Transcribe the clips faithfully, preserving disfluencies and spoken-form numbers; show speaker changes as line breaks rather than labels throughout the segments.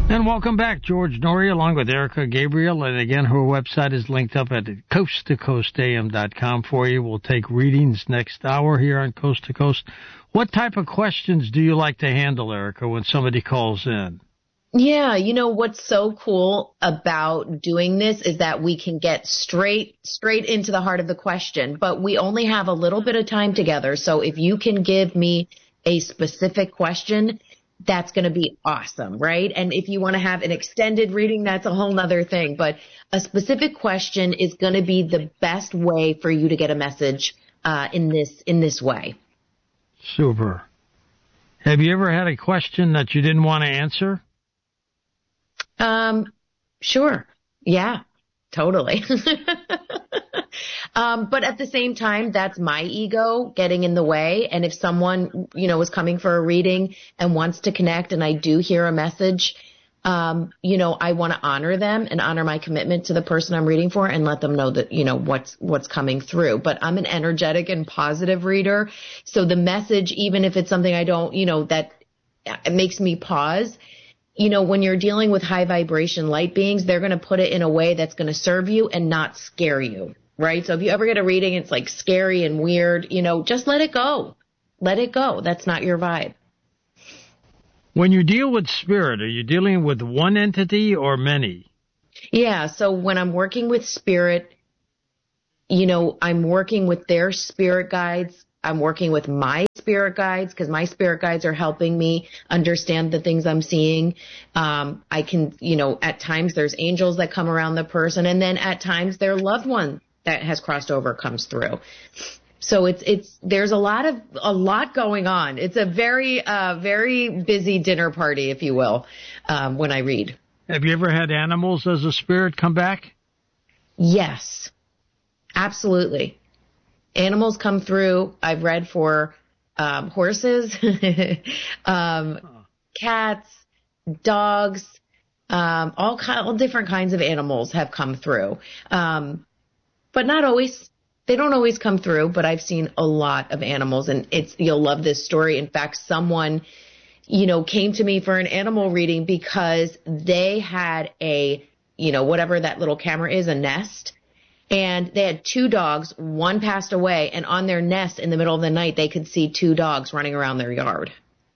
And welcome back, George Noory, along with Erica Gabriel. And again, her website is linked up at coast to coast a m dot com for you. We'll take readings next hour here on Coast to Coast. What type of questions do you like to handle, Erica, when somebody calls in?
Yeah, you know, what's so cool about doing this is that we can get straight, straight into the heart of the question, but we only have a little bit of time together. So if you can give me a specific question, that's going to be awesome, right? And if you want to have an extended reading, that's a whole nother thing. But a specific question is going to be the best way for you to get a message uh, in this in this way.
Super. Have you ever had a question that you didn't want to answer?
Um, sure. Yeah, totally. Um, but at the same time, that's my ego getting in the way. And if someone, you know, is coming for a reading and wants to connect and I do hear a message, um, you know, I want to honor them and honor my commitment to the person I'm reading for and let them know that, you know, what's, what's coming through. But I'm an energetic and positive reader. So the message, even if it's something I don't, you know, that it makes me pause, you know, when you're dealing with high vibration light beings, they're going to put it in a way that's going to serve you and not scare you. Right? So if you ever get a reading, it's like scary and weird, you know, just let it go. Let it go. That's not your vibe.
When you deal with spirit, are you dealing with one entity or many?
Yeah. So when I'm working with spirit, you know, I'm working with their spirit guides. I'm working with my spirit guides because my spirit guides are helping me understand the things I'm seeing. Um, I can, you know, at times there's angels that come around the person, and then at times their loved one that has crossed over comes through. So it's, it's, there's a lot of, a lot going on. It's a very, uh, very busy dinner party, if you will, um, when I read.
Have you ever had animals as a spirit come back?
Yes, absolutely. Animals come through. I've read for, um, horses, um, cats, dogs, um, all kind, all different kinds of animals have come through. Um, but not always. They don't always come through, but I've seen a lot of animals, and it's, you'll love this story. In fact, someone, you know, came to me for an animal reading because they had a, you know, whatever that little camera is, a nest, and they had two dogs. One passed away, and on their nest in the middle of the night, they could see two dogs running around their yard.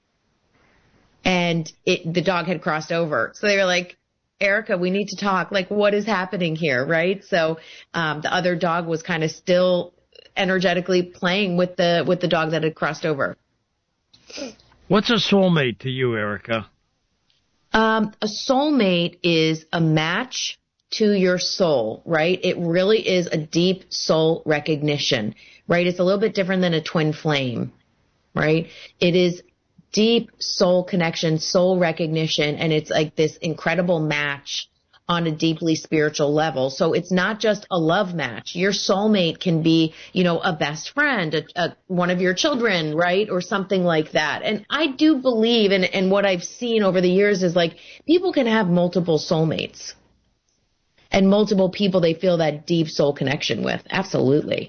And it, the dog had crossed over. So they were like, Erica, we need to talk. Like, what is happening here, right? So um, the other dog was kind of still energetically playing with the with the dog that had crossed over.
What's a soulmate to you, Erica?
Um, a soulmate is a match to your soul, right? It really is a deep soul recognition, right? It's a little bit different than a twin flame, right? It is deep soul connection, soul recognition, and it's like this incredible match on a deeply spiritual level. So it's not just a love match. Your soulmate can be, you know, a best friend, a, a, one of your children, right? Or something like that. And I do believe, and, and what I've seen over the years is like people can have multiple soulmates and multiple people they feel that deep soul connection with. Absolutely.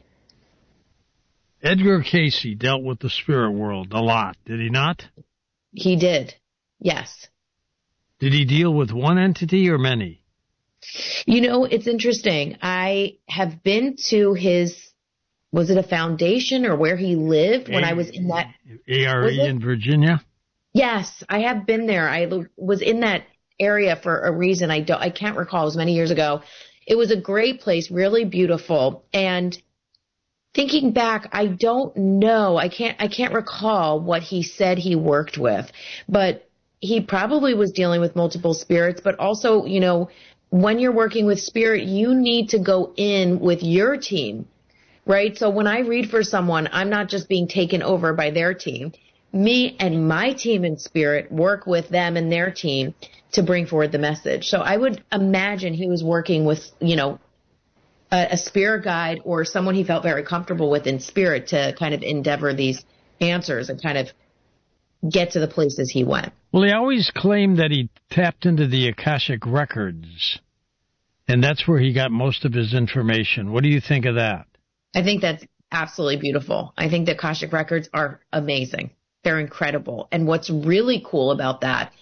Edgar Cayce dealt with the spirit world a lot, did he not?
He did, yes.
Did he deal with one entity or many?
You know, it's interesting. I have been to his, was it a foundation or where he lived when
a-
I was in that?
A R E in Virginia?
Yes, I have been there. I was in that area for a reason. I don't, I can't recall. It was many years ago. It was a great place, really beautiful. And thinking back, I don't know. I can't, I can't recall what he said he worked with, but he probably was dealing with multiple spirits, but also, you know, when you're working with spirit, you need to go in with your team, right? So when I read for someone, I'm not just being taken over by their team. Me and my team in spirit work with them and their team to bring forward the message. So I would imagine he was working with, you know, a, a spirit guide or someone he felt very comfortable with in spirit to kind of endeavor these answers and kind of get to the places he went.
Well, he always claimed that he tapped into the Akashic Records, and that's where he got most of his information. What do you think of that?
I think that's absolutely beautiful. I think the Akashic Records are amazing. They're incredible. And what's really cool about that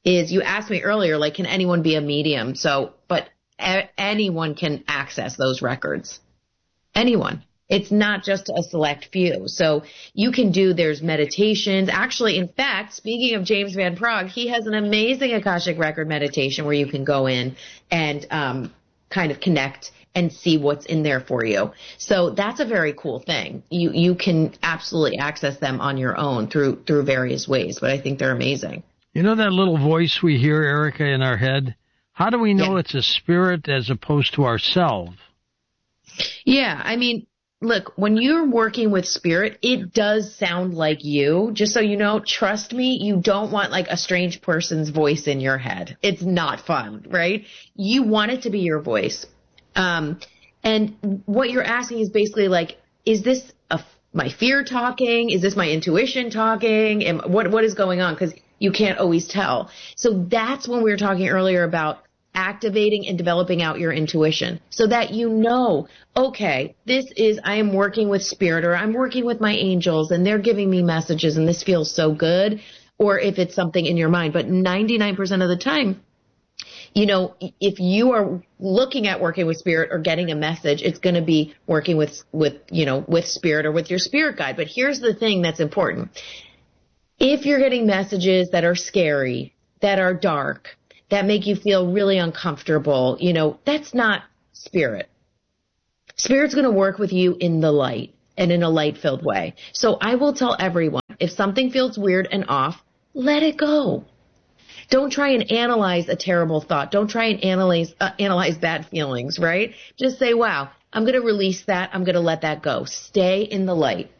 is you asked me earlier, like, can anyone be a medium? So, but a- anyone can access those records. Anyone. It's not just a select few. So you can do, there's meditations. Actually, in fact, speaking of James Van Praagh, he has an amazing Akashic Record meditation where you can go in and um, kind of connect and see what's in there for you. So that's a very cool thing. You you can absolutely access them on your own through through various ways, but I think they're amazing.
You know that little voice we hear, Erica, in our head? How do we know
Yeah.
it's a spirit as opposed to ourselves?
Yeah, I mean, look, when you're working with spirit, it does sound like you. Just so you know, trust me, you don't want like a strange person's voice in your head. It's not fun, right? You want it to be your voice. Um, and what you're asking is basically like, is this a, my fear talking? Is this my intuition talking? Am, what what is going on? Because you can't always tell. So that's when we were talking earlier about activating and developing out your intuition so that you know, okay, this is, I am working with spirit, or I'm working with my angels and they're giving me messages and this feels so good, or if it's something in your mind. But ninety-nine percent of the time, you know, if you are looking at working with spirit or getting a message, it's going to be working with, with, you know, with spirit or with your spirit guide. But here's the thing that's important. If you're getting messages that are scary, that are dark, that make you feel really uncomfortable, you know, that's not spirit. Spirit's going to work with you in the light and in a light-filled way. So I will tell everyone, if something feels weird and off, let it go. Don't try and analyze a terrible thought. Don't try and analyze uh, analyze bad feelings, right? Just say, wow, I'm going to release that. I'm going to let that go. Stay in the light.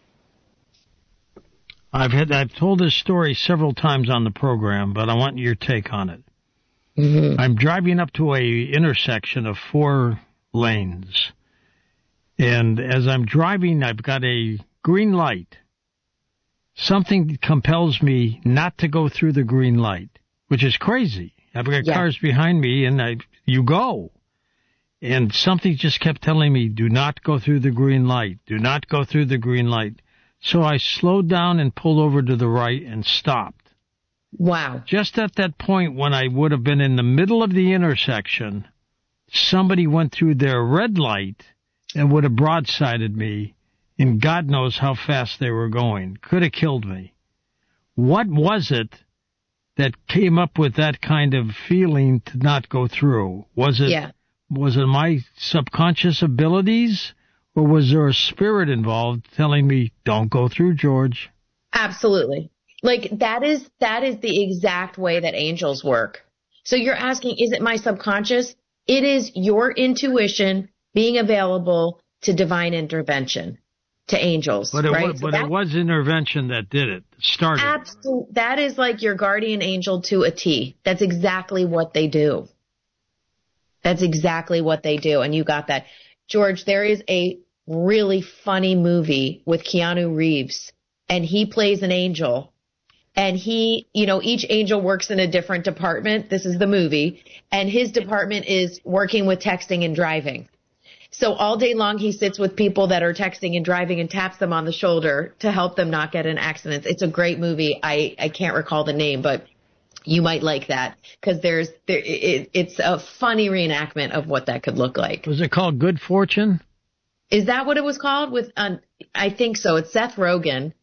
I've had I've told this story several times on the program, but I want your take on it.
Mm-hmm.
I'm driving up to a intersection of four lanes, and as I'm driving, I've got a green light. Something compels me not to go through the green light, which is crazy. I've got
Yeah.
cars behind me, and I you go. And something just kept telling me, do not go through the green light. Do not go through the green light. So I slowed down and pulled over to the right and stopped.
Wow.
Just at that point when I would have been in the middle of the intersection, somebody went through their red light and would have broadsided me, and God knows how fast they were going. Could have killed me. What was it that came up with that kind of feeling to not go through? Was it,
Yeah.
was it my subconscious abilities, or was there a spirit involved telling me, don't go through, George?
Absolutely. Like that is, that is the exact way that angels work. So you're asking, is it my subconscious? It is your intuition being available to divine intervention, to angels,
But it
right?
was,
So
but
that,
it was intervention that did it, started.
absolute, that is like your guardian angel to a T. That's exactly what they do. That's exactly what they do. And you got that. George, there is a really funny movie with Keanu Reeves, and he plays an angel. And he, you know, each angel works in a different department. This is the movie. And his department is working with texting and driving. So all day long, he sits with people that are texting and driving and taps them on the shoulder to help them not get in accidents. It's a great movie. I, I can't recall the name, but you might like that because there's, there, it, it's a funny reenactment of what that could look like.
Was it called Good Fortune?
Is that what it was called? With, um, I think so. It's Seth Rogen.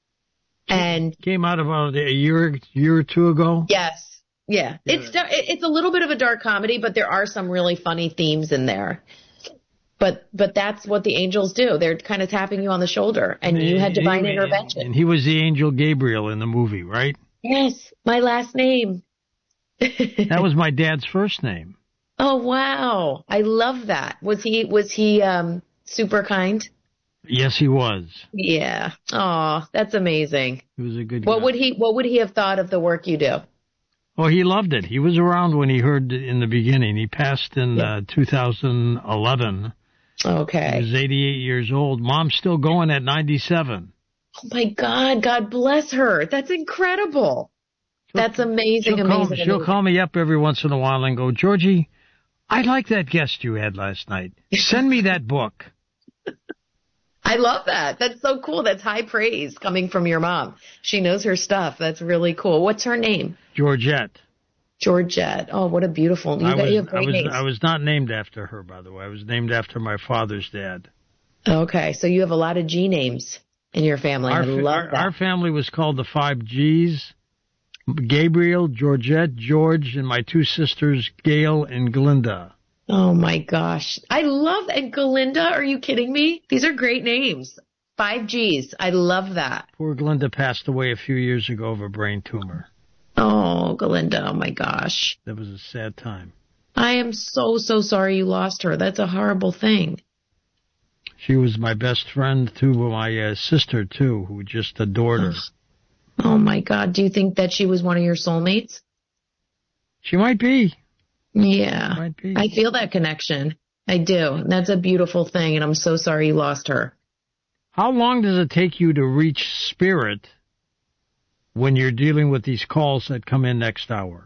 And
Came out about a year, year or two ago.
yes, yeah,
Yeah.
it's it's a little bit of a dark comedy, but there are some really funny themes in there. But but that's what the angels do. They're kind of tapping you on the shoulder, and you had divine
He-
intervention.
And he was the angel Gabriel in the movie, right?
Yes, my last name.
That was my dad's first name.
Oh wow, I love that. Was he was he um super kind?
Yes, he was.
Yeah. Oh, that's amazing.
He was a good
What
guy.
would he What would he have thought of the work you do?
Oh, he loved it. He was around when he heard it in the beginning. He passed in
Yeah.
uh, two thousand eleven. He
Okay.
was eighty-eight years old. Mom's still going at ninety-seven.
Oh my God, God bless her. That's incredible. That's amazing,
She'll, call,
amazing.
she'll
amazing.
call me up every once in a while and go, Georgie, I like that guest you had last night. Send me that book.
I love that. That's so cool. That's high praise coming from your mom. She knows her stuff. That's really cool. What's her name?
Georgette.
Georgette. Oh, what a beautiful. You
I
got
was,
you have great
I was,
names.
I was not named after her, by the way. I was named after my father's dad.
Okay, so you have a lot of G names in your family.
Our,
I love
our,
that.
our family was called the Five G's. Gabriel, Georgette, George, and my two sisters, Gail and Glinda.
Oh my gosh. I love and Glinda. Are you kidding me? These are great names. Five G's. I love that.
Poor Glinda passed away a few years ago of a brain tumor.
Oh, Glinda. Oh my gosh.
That was a sad time.
I am so, so sorry you lost her. That's a horrible thing.
She was my best friend, too, my uh, sister, too, who just adored her.
Oh my God. Do you think that she was one of your soulmates?
She might be.
Yeah,
Might be.
I feel that connection. I do. That's a beautiful thing, and I'm so sorry you lost her.
How long does it take you to reach spirit when you're dealing with these calls that come in next hour?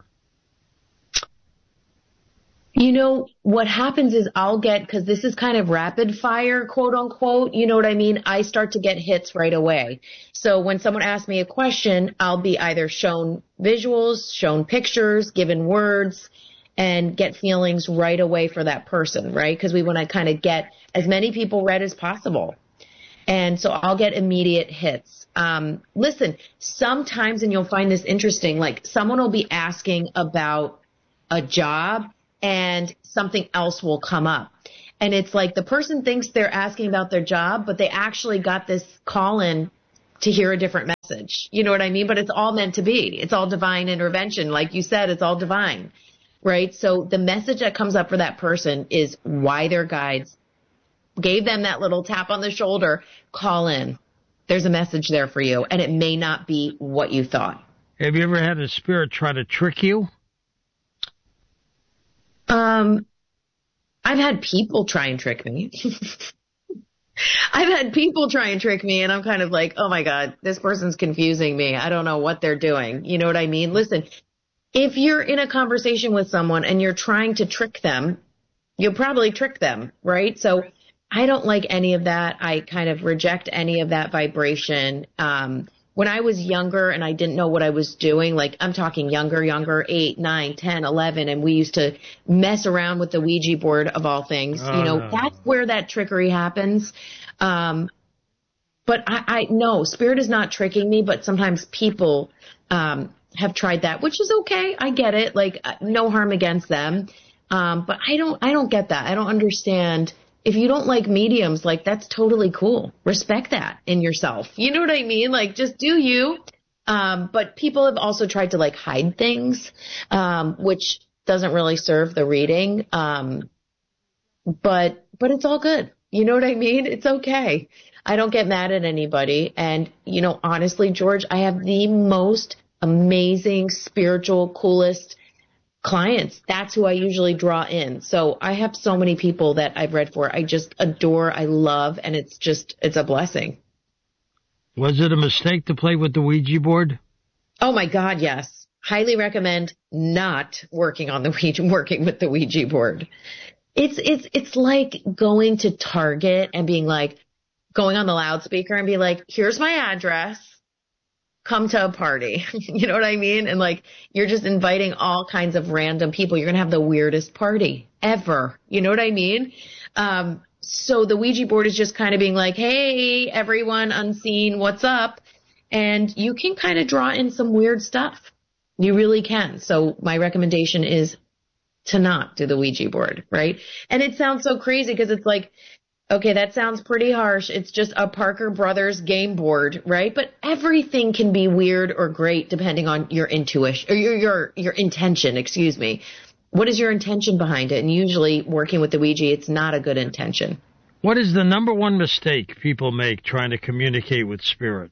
You know, what happens is I'll get, because this is kind of rapid fire, quote unquote, you know what I mean? I start to get hits right away. So when someone asks me a question, I'll be either shown visuals, shown pictures, given words, and get feelings right away for that person, right? Because we want to kind of get as many people read as possible. And so I'll get immediate hits. Um, listen, sometimes, and you'll find this interesting, like someone will be asking about a job and something else will come up. And it's like the person thinks they're asking about their job, but they actually got this call in to hear a different message. You know what I mean? But it's all meant to be. It's all divine intervention. Like you said, it's all divine. Right? So the message that comes up for that person is why their guides gave them that little tap on the shoulder. Call in. There's a message there for you, and it may not be what you thought.
Have you ever had a spirit try to trick you?
Um, I've had people try and trick me. I've had people try and trick me, and I'm kind of like, oh my God, this person's confusing me. I don't know what they're doing. You know what I mean? Listen, if you're in a conversation with someone and you're trying to trick them, you'll probably trick them, right? So I don't like any of that. I kind of reject any of that vibration. Um, when I was younger and I didn't know what I was doing, like I'm talking younger, younger, eight, nine, ten, eleven, and we used to mess around with the Ouija board of all things.
Oh,
you know,
no.
that's where that trickery happens. Um, but I, I, no, spirit is not tricking me, but sometimes people, um, have tried that, which is okay. I get it. Like no harm against them. Um, but I don't, I don't get that. I don't understand. If you don't like mediums, like that's totally cool. Respect that in yourself. You know what I mean? Like just do you. Um, but people have also tried to like hide things, um, which doesn't really serve the reading. Um, but, but it's all good. You know what I mean? It's okay. I don't get mad at anybody. And, you know, honestly, George, I have the most amazing, spiritual, coolest clients. That's who I usually draw in. So I have so many people that I've read for. I just adore, I love, and it's just, it's a blessing.
Was it a mistake to play with the Ouija board?
Oh my God, yes. Highly recommend not working on the Ouija, working with the Ouija board. It's, it's, it's like going to Target and being like, going on the loudspeaker and be like, here's my address. Come to a party. You know what I mean? And like, you're just inviting all kinds of random people. You're going to have the weirdest party ever. You know what I mean? Um, so the Ouija board is just kind of being like, hey, everyone unseen, what's up? And you can kind of draw in some weird stuff. You really can. So my recommendation is to not do the Ouija board, right? And it sounds so crazy because it's like, okay, that sounds pretty harsh. It's just a Parker Brothers game board, right? But everything can be weird or great depending on your intuition or your your your intention, excuse me. What is your intention behind it? And usually working with the Ouija, it's not a good intention.
What is the number one mistake people make trying to communicate with spirit?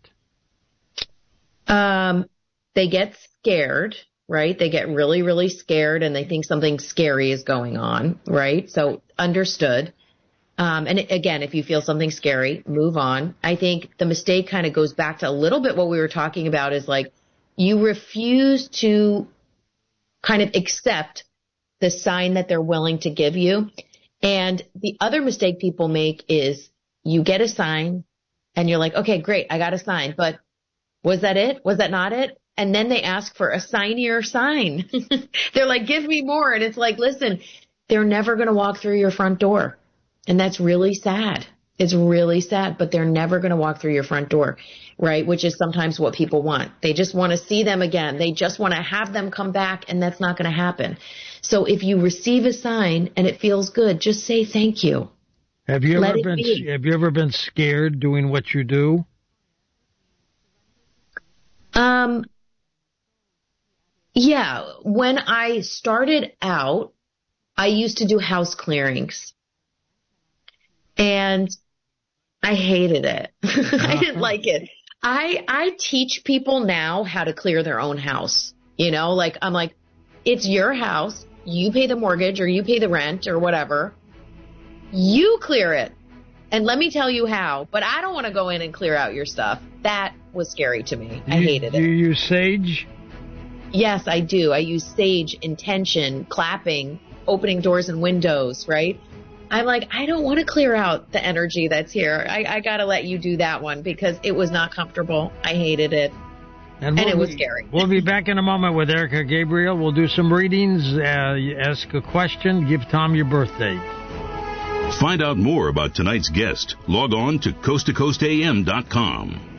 Um, they get scared, right? They get really, really scared and they think something scary is going on, right? So understood. Um, and again, if you feel something scary, move on. I think the mistake kind of goes back to a little bit what we were talking about is like you refuse to kind of accept the sign that they're willing to give you. And the other mistake people make is you get a sign and you're like, okay, great, I got a sign, but was that it? Was that not it? And then they ask for a signier sign. They're like, give me more. And it's like, listen, they're never going to walk through your front door. And that's really sad. It's really sad, but they're never going to walk through your front door, right? Which is sometimes what people want. They just want to see them again. They just want to have them come back, and that's not going to happen. So if you receive a sign and it feels good, just say thank you.
Have you
Let
ever
it
been
be.
Have you ever been scared doing what you do?
Um, yeah, when I started out, I used to do house clearings, and I hated it. I didn't like it. I I teach people now how to clear their own house. You know, like I'm like, it's your house. You pay the mortgage or you pay the rent or whatever. You clear it. And let me tell you how, but I don't want to go in and clear out your stuff. That was scary to me. I
you,
hated
do
it.
You use sage?
Yes, I do. I use sage, intention, clapping, opening doors and windows, right? I'm like, I don't want to clear out the energy that's here. I, I got to let you do that one because it was not comfortable. I hated it. And,
we'll
and it was
be,
scary.
We'll be back in a moment with Erica Gabriel. We'll do some readings, uh, ask a question, give Tom your birthday.
Find out more about tonight's guest. Log on to coast to coast A M dot com.